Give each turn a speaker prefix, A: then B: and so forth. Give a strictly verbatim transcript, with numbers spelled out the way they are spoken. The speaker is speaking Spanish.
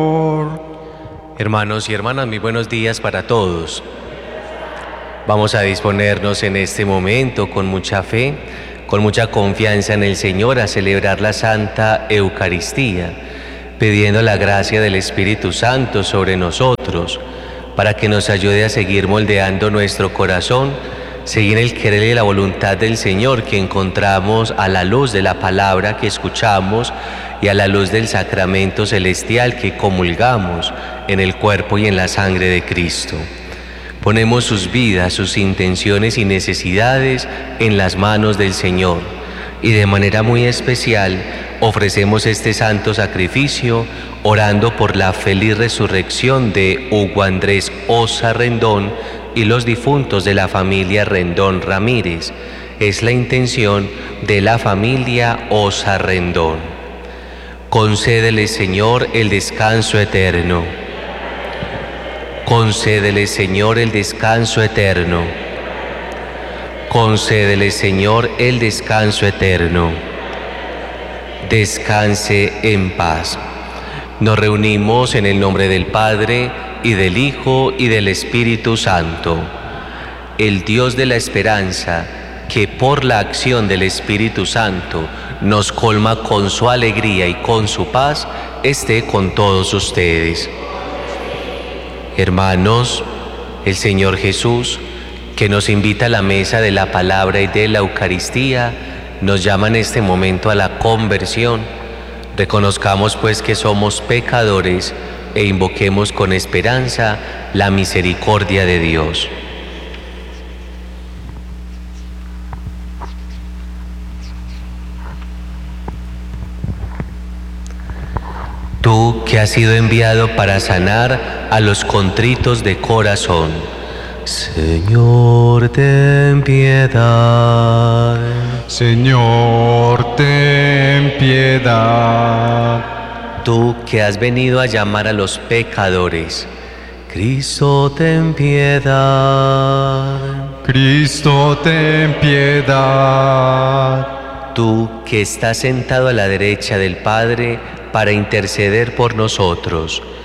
A: Hermanos y hermanas, muy buenos días para todos. Vamos a disponernos en este momento con mucha fe, con mucha confianza en el Señor a celebrar la Santa Eucaristía, pidiendo la gracia del Espíritu Santo sobre nosotros, para que nos ayude a seguir moldeando nuestro corazón, seguir el querer y la voluntad del Señor que encontramos a la luz de la palabra que escuchamos y a la luz del sacramento celestial que comulgamos en el cuerpo y en la sangre de Cristo. Ponemos sus vidas, sus intenciones y necesidades en las manos del Señor y de manera muy especial ofrecemos este santo sacrificio orando por la feliz resurrección de Hugo Andrés Osa Rendón y los difuntos de la familia Rendón Ramírez. Es la intención de la familia Osa Rendón. Concédele, Señor, el descanso eterno. Concédele, Señor, el descanso eterno. Concédele, Señor, el descanso eterno. Descanse en paz. Nos reunimos en el nombre del Padre, y del Hijo, y del Espíritu Santo. El Dios de la esperanza, que por la acción del Espíritu Santo nos colma con su alegría y con su paz, esté con todos ustedes. Hermanos, el Señor Jesús, que nos invita a la mesa de la palabra y de la Eucaristía, nos llama en este momento a la conversión. Reconozcamos pues que somos pecadores e invoquemos con esperanza la misericordia de Dios. Tú que has sido enviado para sanar a los contritos de corazón, Señor, ten piedad.
B: Señor, ten piedad.
A: Tú que has venido a llamar a los pecadores, Cristo, ten piedad.
B: Cristo, ten piedad.
A: Tú que estás sentado a la derecha del Padre para interceder por nosotros,